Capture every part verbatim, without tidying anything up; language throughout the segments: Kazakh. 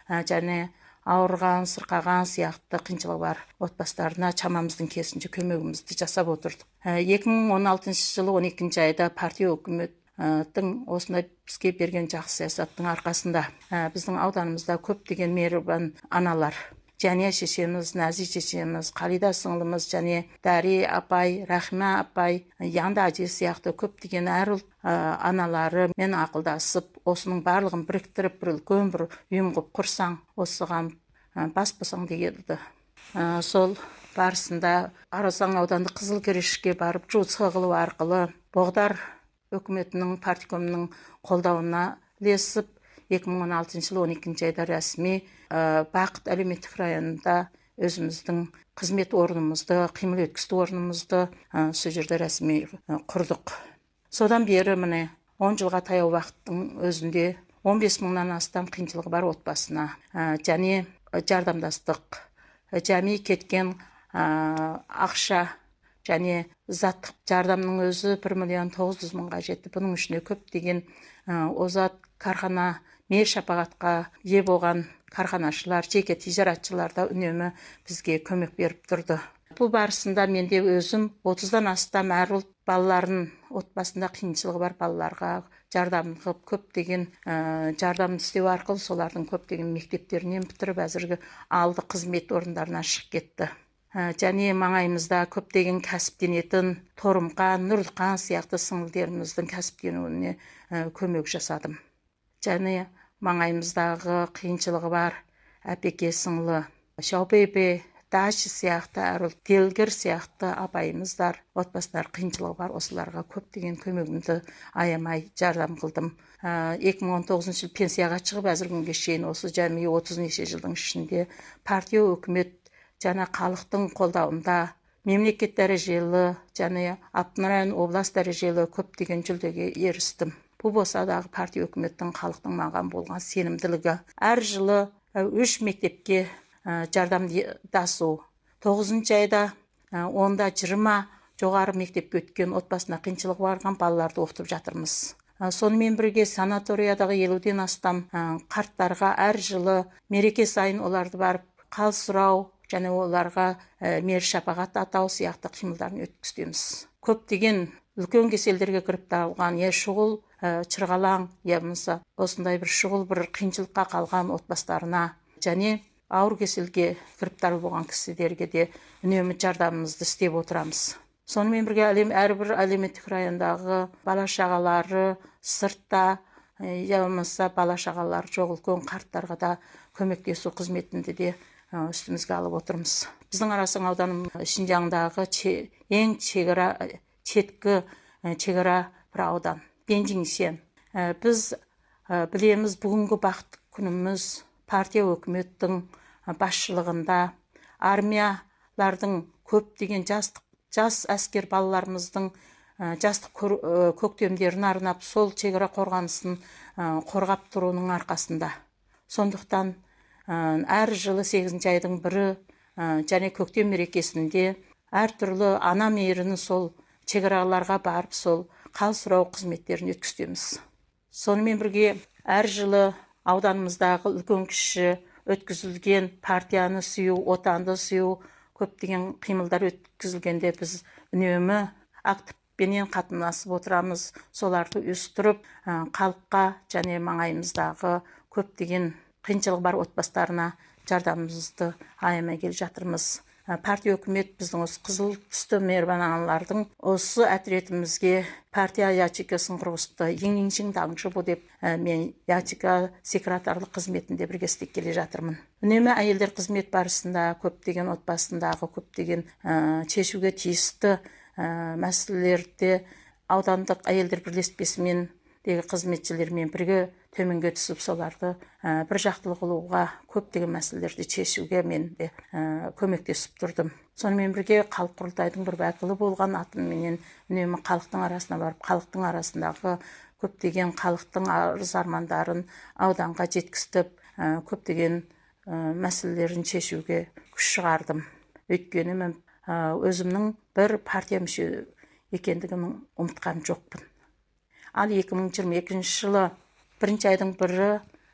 және ауырған, сырқаған сияқты қиыншылығы бар отбасыларына шамамыздың келісінше көмегімізді жасап отырдық. екі мың он алтыншы жылы он екінші айда партия өкіметтің осындай бізге берген жақсы саясаттың арқасында біздің ауданымызда көптеген мейірбан аналар, және шешеміз, Нәзи шешеміз, Қалида сіңліміз, және Дәри апай, Рахима апай, Янда әже сияқты көптеген әр ұлт аналары мен ақылдасып, осының барлығын біріктіріп, бір үлкен бір ұйым қылып құрсаң, осыған бас қосаң дегенді. Сол барысында Арасан аудандық Қызыл Кірешке барып, жұмыс қылу арқылы Боғдар өкіметінің парткомының қолдауына ілесіп, екі мың он алтыншы жылы он екінші айда рәсми Бақыт әлеуметтік районында өзіміздің қызмет орнымызды, қимыл өткізу орнымызды сол жерде рәсми құрдық. Содан бері міне он жылға таяу уақыттың өзінде он бес мыңнан астам қиыншылығы бар отбасына және жардамдастық, жами кеткен ақша және заттық жардамның өзі бір миллион тоғыз жүз мыңға жетті. Бұның ішінде көптеген озат кархана, мейір шапағатқа ие болған карханашылар, жеке тижаратшылар да үнемі бізге көмек беріп тұрды. Бұл барысында менде өзім отыздан астам әр ұлт балаларын, отбасында қиыншылығы бар балаларға жардам қылып, көптеген жардам істеу арқылы солардың көптеген мектептерінен бітіріп, әзіргі алды қызмет орындарына шығып кетті. Және маңайымызда көптеген кәсіптенетін Торымқан, Нұрдықан сияқты сіңлілеріміздің кәсіптенуіне көмек жасадым. Және маңайымыздағы қиыншылығы бар әпеке сіңлі Шаубебе, Даши сияқты әр ұлт, Делгір сияқты апайымыздар, отбасылар қиыншылығы бар, осыларға көптеген көмегімді аямай жардам қылдым. екі мың он тоғызыншы жыл пенсияға шығып, әзіргі күнге шейін осы жәмей отыз неше жылдың ішінде партия өкімет және халықтың қолдауында мемлекет дәрежелі және Алтынайын облас дәрежелі көптеген жүлдеге ерістім. Бұл болса дағы партия өкіметтің халықтың маған болған сенімділігі. Әр жылы үш мектепке жардамдасу. тоғызыншы айда онда жиырма жоғары мектепке өткен отбасына қиыншылығы барған балаларды оқытып жатырмыз. Сонымен бірге санаториядағы елуден астам қарттарға әр жылы мереке сайын оларды барып қал сұрау және оларға мейір шапағат атау сияқты қимылдарын өткіземіз. Көптеген үлкен кеселдерге кіріп алған, е шұғыл чырғалаң, е болмаса осындай бір шұғыл бір қиыншылыққа қалған отбасыларына және ауыр кеселге кіріп болған кісілерге де үнемі жардамымызды істеп отырамыз. Сонымен бірге әрбір әлеуметтік райондағы бала шағалары сыртта, я болмаса бала шағалары жоқ үлкен қарттарға да көмектесу қызметінде де үстімізге алып отырмыз. Біздің Арасан ауданының Шинжаңдағы ең шекара четкі шекара бір аудан Бенжиңсен. Біз білеміз, бүгінгі бақыт күніміз партия өкіметтің басшылығында армиялардың көптеген жас әскер балаларымыздың жастық көктемдерін арнап сол шекара қорғанысын қорғап тұруының арқасында. Сондықтан әр жылы сегізінші айдың бірі және көктем мерекесінде әртүрлі ана мейіріні сол шекараларға барып сол қал сұрау қызметтерін өткіземіз. Сонымен бірге әр жылы ауданымыздағы үлкен кіші өткізілген партияны сүю, отанды сүю көптеген қимылдар өткізілгенде біз үнемі активпенен қатынасып отырамыз. Соларды үстіріп халыққа және маңайымыздағы көптеген қиыншылығы бар отбасыларына жардамымызды аямай келе жатырмыз. Партия өкімет біздің осы қызыл түсті мейірбан аналардың осы әтіретімізге партия ячикасын құрғысты. Ең-ең даңшы бұл деп мен ячика секретарлық қызметінде бірге істеп келе жатырмын. Үнемі әйелдер қызмет барысында көптеген отбасындағы көптеген шешуге тиісті мәселелерде аудандық әйелдер бірлеспесімен дегі қызметшілермен бірге төменге түсіп, соларды бір жақтылық қылуға көптеген мәселелерді шешуге мен де көмектесіп тұрдым. Сонымен бірге халық құрылтайдың бір уәкілі болған атымменен үнемі халықтың арасына барып, халықтың арасындағы көптеген халықтың арыз армандарын ауданға жеткізіп, көптеген мәселелерін шешуге күш шығардым. Өйткені мен өзімнің бір партия мүше екендігін ұмытқан жоқпын. Ал екі мың жиырма екінші жылы бірінші айдың бірі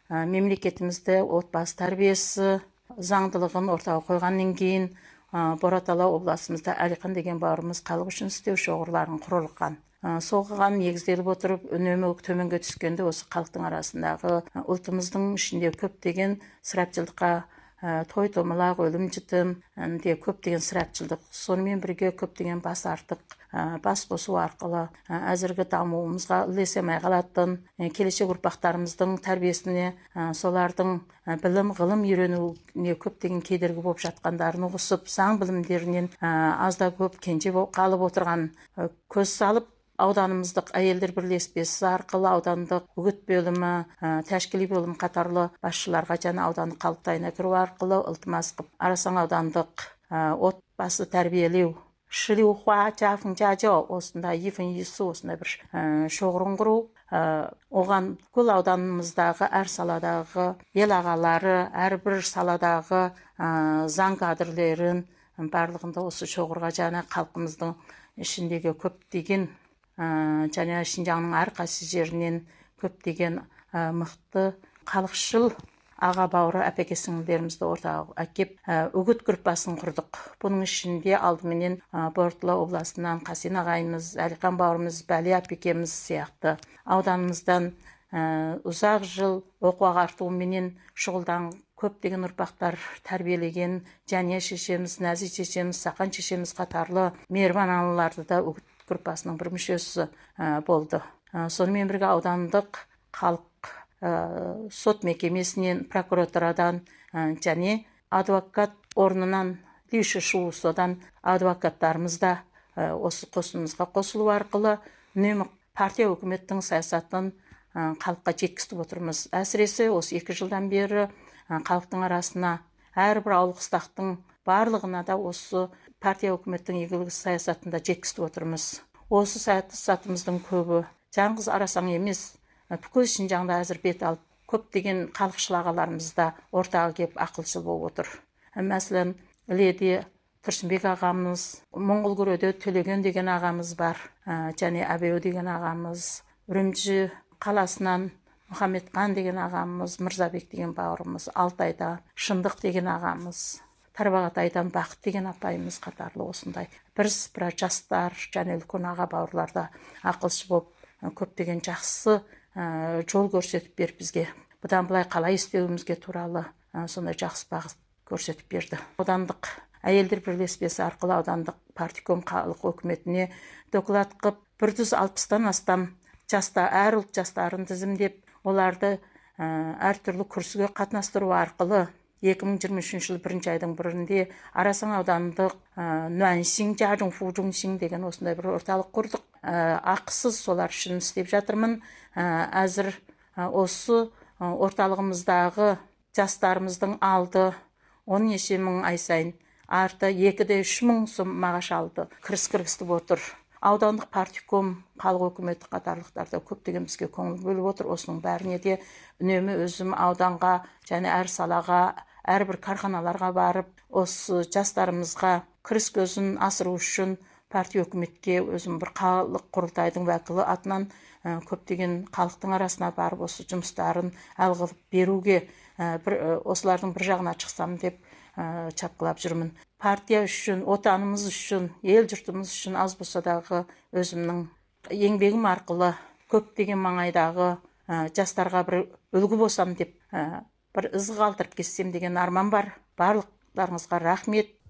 мемлекетімізді отбасы тәрбиесі заңдылығын ортаға қойғаннан кейін Боратала обласымызда Әлихан деген бауырымыз халық үшін істеу шоғырларын құрылған. Соған негізделіп отырып, үнемі төменге түскенде осы халықтың арасындағы ұлтымыздың ішінде көптеген ысырапшылдыққа, той томалақ, өлім жітім де көптеген ысырапшылдық, сонымен бірге көптеген бас артық, бас қосу арқылы әзіргі дамуымызға ілесе қалатын, келешек ұрпақтарымыздың тәрбиесіне, солардың білім, ғылым үйренуіне көптеген кедергі болып жатқандарын ұғысып, заң білімдерінен азда көп кенже қалып отырған көз салып, ауданымыздық әйелдер бірлеспесі арқылы аудандық үгіт бөлімі, тәшкілі бөлім қатарлы басшыларға және аудандық халықты айна кіру арқылы ылтымас қып, Арасаң аудандық отбасы тәрбиелеу Шилиухуа жафың жажо осында ефін есі осында бір шоғырын құру, оған көл ауданымыздағы әр саладағы ел ағалары, әрбір саладағы заң кадрлерін барлығында осы шоғырға және халқымыздың ішіндегі көптеген және Шинжаңның әрқайсы жерінен көптеген мықты халықшыл аға бауыры әпеке сіңілдерімізді ортаға әкеп үгіт группасын құрдық. Бұның ішінде алдыменен Боратала обласынан Қасен ағайымыз, Әлихан бауырымыз, Бәлі әпекеміз сияқты ауданымыздан ұзақ жыл оқу ағартуменен шұғылдан көптеген ұрпақтар тәрбиелеген және шешеміз, Нәзи шешеміз, Сақан шешеміз қатарлы мейірбан аналарды да үгіт группасының бір мүшесі болды. Сонымен бірге аудандық халық сот мекемесінен, прокуратурадан және адвокат орнынан Лиші Шу содан адвокаттарымыз да осы қосынымызға қосылу арқылы үнемі партия өкіметтің саясатын халыққа жеткізіп отырмыз. Әсіресе осы екі жылдан бері халықтың арасына әрбір ауыл қыстақтың барлығына да осы партия өкіметтің игілігі саясатында жеткізіп отырмыз. Осы саясатымыздың көбі жаңғыз Арасаң емес, бүкіл Шинжаңда әзір бет алып, көптеген халықшыл ағаларымыз да ортаға келіп ақылшыл болып отыр. Мәселен, Іледе Тұрсынбек ағамыз, Моңғол Күреде Төлеген деген ағамыз бар, және Әбеу деген ағамыз, Үрімжі қаласынан Мұхамедқан деген ағамыз, Мырзабек деген бауырымыз, Алтайда Шындық деген ағамыз, Тарбағатайдан Бақыт деген апайымыз қатарлы осындай бірсыпыра жастар және үлкен аға бауырларда ақылшы болып көптеген жақсы жол көрсетіп беріп бізге. Бұдан былай қалай істеуімізге туралы сондай жақсы бағыт көрсетіп берді. Аудандық әйелдер бірлеспесі арқылы аудандық партиком халық өкіметіне доклад қып, бір жүз алпыстан астам жаста әр ұлт жастарын тізімдеп, оларды әртүрлі күрсіге қатынастыру арқылы екі мың жиырма үшінші жыл бірінші айдың бірінде Арасаң аудандық Нуаншин Жажың Фужуншин деген осындай бір орталық құрдық. Ақысыз солар үшін істеп жатырмын. Әзір осы орталығымыздағы жастарымыздың алды он неше мың ай сайын, арты екі де үш мың сом мағаш алды. Кіріс кіргізіп отыр. Аудандық партиком, халық өкіметі қатарлықтарда көптеген бізге көңіл бөліп отыр. Осының бәріне де үнемі өзім ауданға және әр салаға, әрбір карханаларға барып, осы жастарымызға кіріс көзін асыру үшін партия өкіметке өзім бір халық құрылтайдың уәкілі атынан көптеген халықтың арасына барып, осы жұмыстарын әл қылып беруге, осылардың бір жағына шықсам деп чапқылап жүрмін. Партия үшін, отанымыз үшін, ел жұртымыз үшін аз болса дағы өзімнің еңбегім арқылы көптеген маңайдағы жастарға бір үлгі болсам деп, бір із қалдырып кетсем деген арман бар. Барлықтарыңызға рахмет.